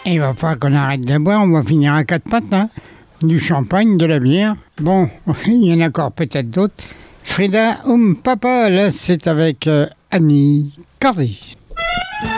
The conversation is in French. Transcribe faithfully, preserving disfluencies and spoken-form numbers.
Et il va falloir qu'on arrête de boire, on va finir à quatre pattes, hein. Du champagne, de la bière. Bon, il y en a encore peut-être d'autres. Frida Um Papa, là c'est avec euh, Annie Cordy.